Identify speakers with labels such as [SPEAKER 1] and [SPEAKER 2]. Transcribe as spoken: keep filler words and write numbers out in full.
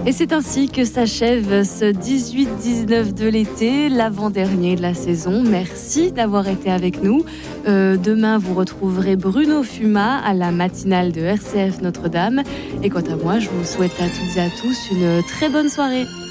[SPEAKER 1] Et c'est ainsi que s'achève ce dix-huit dix-neuf de l'été, l'avant-dernier de la saison. Merci d'avoir été avec nous. Euh, demain, vous retrouverez Bruno Fuma à la matinale de R C F Notre-Dame. Et quant à moi, je vous souhaite à toutes et à tous une très bonne soirée.